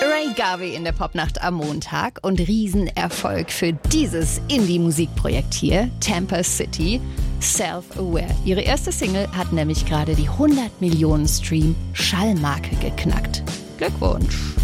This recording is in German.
Ray Garvey in der Popnacht am Montag und Riesenerfolg für dieses Indie-Musikprojekt hier, Tampa City, Self-Aware. Ihre erste Single hat nämlich gerade die 100 Millionen Stream-Schallmarke geknackt. Glückwunsch!